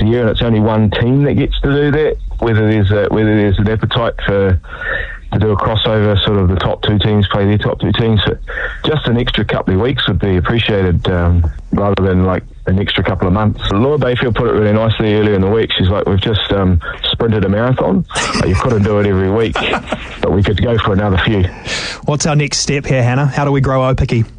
a year, and it's only one team that gets to do that. Whether there's an appetite to do a crossover, sort of the top two teams play their top two teams. So just an extra couple of weeks would be appreciated, rather than like an extra couple of months. Laura Bayfield put it really nicely earlier in the week. She's like, we've just sprinted a marathon. You couldn't do it every week, but we could go for another few. What's our next step here, Hannah? How do we grow Opiki?